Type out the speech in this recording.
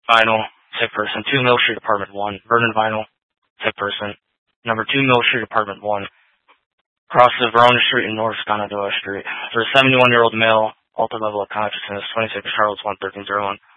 Vinyl, sick person. 2 Mill Street, Apartment 1. Vernon Vinyl, sick person. Number 2 Mill Street, Apartment 1. Across the Verona Street and North Sconadilla Street. For a 71-year-old male, altered level of consciousness, 26 Charles 11301.